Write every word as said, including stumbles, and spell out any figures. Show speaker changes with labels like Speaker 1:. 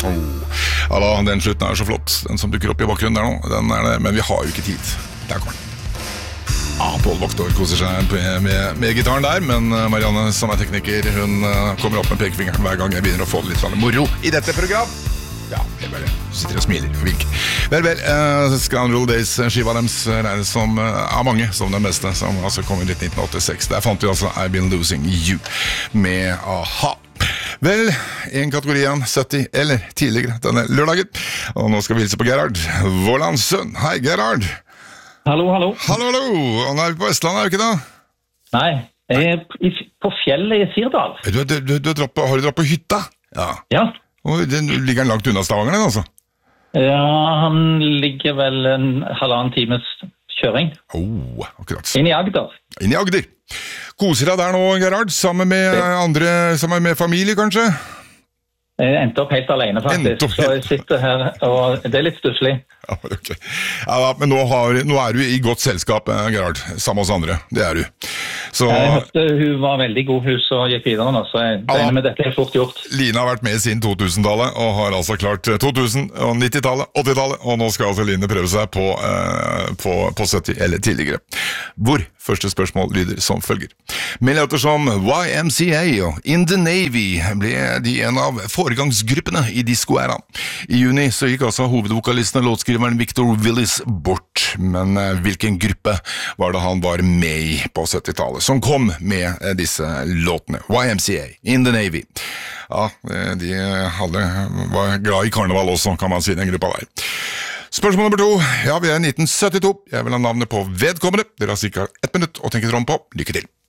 Speaker 1: Oh. Ja da, den slutten er så flott. Den som dukker opp i bakgrunnen der nå, den er det, men vi har jo ikke tid. Der kommer den. Ja, Pål Voktor koser seg med, med, med gitaren der, men Marianne, som er tekniker, hun kommer opp med pekefingeren hver gang jeg begynner å få litt sånn moro i dette program. Ja, jeg bare sitter og smiler og vinker. Vel, vel, uh, Scoundrel Days-skiva deres regnes som uh, av mange som den beste, som altså kom i nitten åttiseks. Der fant vi altså I've Been Losing You med A-ha. Vel, en kategori igjen, sytti eller tidligere denne lørdagen. Og nå skal vi hilse på Gerhard Vålandsund. Hei, Gerhard!
Speaker 2: Hallo, hallo.
Speaker 1: Hallo, hallo! Og nå er vi på Vestlandet, er vi ikke da?
Speaker 2: Nei, jeg er på fjellet i Sirdal.
Speaker 1: Du, du, du, du dratt på, har du dratt på hytta? Ja.
Speaker 2: Ja.
Speaker 1: Og den ligger den langt unna Stavanger, den altså?
Speaker 2: Ja, han ligger vel en halvannen times kjøring.
Speaker 1: Oh, akkurat.
Speaker 2: Inn i Agder.
Speaker 1: Inn i Agder. Koser deg der nå, Gerhard, sammen med andre, sammen med familie, kanskje?
Speaker 2: Jeg endte opp helt alene, faktisk,
Speaker 1: helt...
Speaker 2: så jeg sitter her, og det er litt stusslig.
Speaker 1: Ja, okay. Ja, men nå, har, nå er du i godt selskap, Gerhard, sammen med oss andre, det er du. Så...
Speaker 2: Jeg hørte hun var veldig god hus og gikk videre nå, så jeg regner med dette er fort gjort.
Speaker 1: Line har vært med siden to tusen-tallet, og har altså klart to tusen, nittitallet, åttitallet, og nå skal altså Line prøve seg på, uh, på, på sytti eller tidligere. Hvor? Første spørsmål lyder som følger. Med låter som Y M C A og In the Navy ble de en av foregangsgruppene i disco-æraen. I juni så gikk altså hovedvokalisten og låtskriveren Victor Willis bort, men hvilken gruppe var det han var med i på syttitallet, som kom med disse låtene? Y M C A, In the Navy. Ja, de hadde, var glad i karneval også, kan man si, den gruppa der. Spørsmål nummer to. Ja, vi er i nitten syttito. Jeg vil ha navnet på vedkommende. Dere har sikkert ett minutt å tenke dere om på. Lykke til.